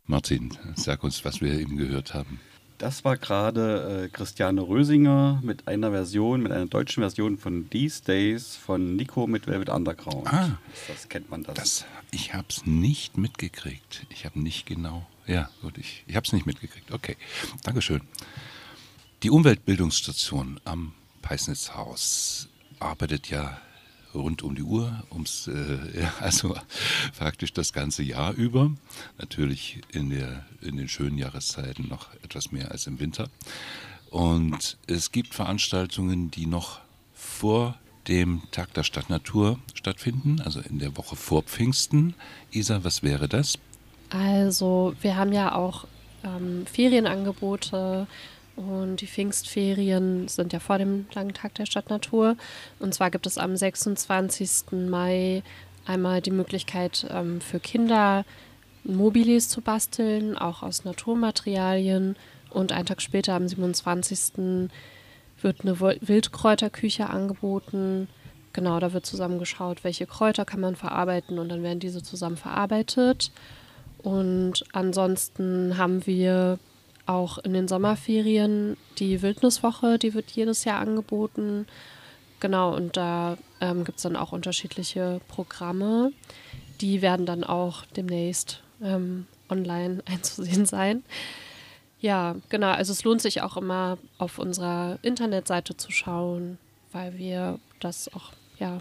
Martin, sag uns, was wir eben gehört haben. Das war gerade Christiane Rösinger mit einer deutschen Version von These Days von Nico mit Velvet Underground. Das kennt man das. Ich habe es nicht mitgekriegt. Ich habe nicht genau. Ja, gut, ich habe es nicht mitgekriegt. Okay, Dankeschön. Die Umweltbildungsstation am Peisnitzhaus arbeitet ja rund um die Uhr, also praktisch das ganze Jahr über. Natürlich in den schönen Jahreszeiten noch etwas mehr als im Winter. Und es gibt Veranstaltungen, die noch vor dem Tag der Stadtnatur stattfinden, also in der Woche vor Pfingsten. Isa, was wäre das? Also wir haben ja auch Ferienangebote. Und die Pfingstferien sind ja vor dem langen Tag der Stadtnatur. Und zwar gibt es am 26. Mai einmal die Möglichkeit für Kinder Mobilis zu basteln, auch aus Naturmaterialien. Und einen Tag später, am 27. wird eine Wildkräuterküche angeboten. Genau, da wird zusammen geschaut, welche Kräuter kann man verarbeiten und dann werden diese zusammen verarbeitet. Und ansonsten haben wir auch in den Sommerferien die Wildniswoche, die wird jedes Jahr angeboten. Genau, und da gibt es dann auch unterschiedliche Programme. Die werden dann auch demnächst online einzusehen sein. Ja, genau, also es lohnt sich auch immer auf unserer Internetseite zu schauen, weil wir das auch, ja,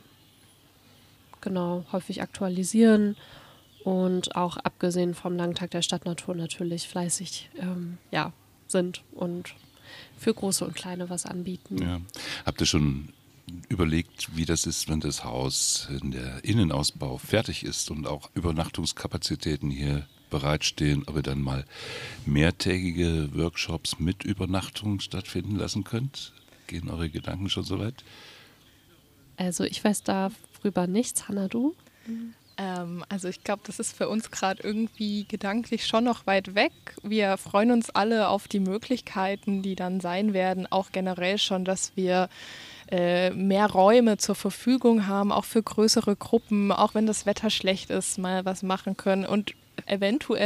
genau, häufig aktualisieren. Und auch abgesehen vom langen Tag der Stadtnatur natürlich fleißig sind und für Große und Kleine was anbieten. Ja. Habt ihr schon überlegt, wie das ist, wenn das Haus in der Innenausbau fertig ist und auch Übernachtungskapazitäten hier bereitstehen, ob ihr dann mal mehrtägige Workshops mit Übernachtung stattfinden lassen könnt? Gehen eure Gedanken schon so weit? Also ich weiß darüber nichts. Hanna, du? Also ich glaube, das ist für uns gerade irgendwie gedanklich schon noch weit weg. Wir freuen uns alle auf die Möglichkeiten, die dann sein werden, auch generell schon, dass wir mehr Räume zur Verfügung haben, auch für größere Gruppen, auch wenn das Wetter schlecht ist, mal was machen können und eventuell